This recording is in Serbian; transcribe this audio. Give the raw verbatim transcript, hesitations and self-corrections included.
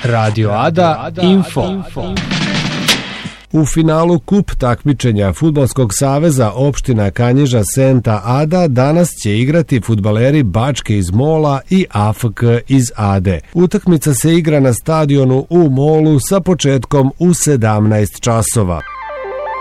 Radio Ada Info. U finalu kup takmičenja Fudbalskog saveza opština Kanjiža Senta Ada danas će igrati fudbaleri Bačke iz Mola i A F K iz Ade. Utakmica se igra na stadionu u Molu sa početkom u sedamnaest časova.